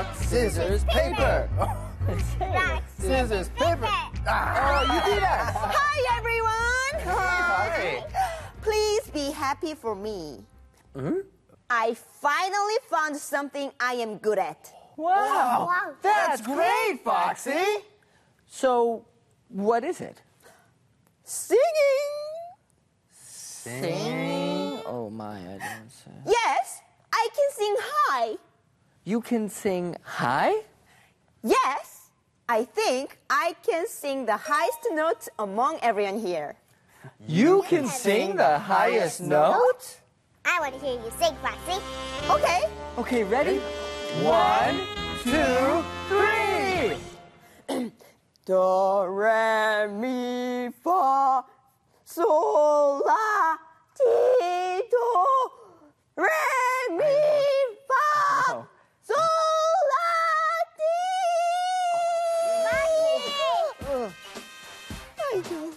Rock, scissors, paper. Rock, Scissors, paper. Oh, you did that. Hi, everyone. Hi. Please be happy for me. I finally found something I am good at. Wow. Wow. That's great, Foxy. So, what is it? Singing. Singing? Oh my, I don't say. Yes, I can sing high. You can sing high? Yes, I think I can sing the highest notes among everyone here. You can sing the highest note? I want to hear you sing, Foxy. Okay. Okay, ready? 1, 2, 3. Do, re, mi, fa, sol, la, ti, do, re, mi, fa, Oh. sol, la, ti. Foxy! I don't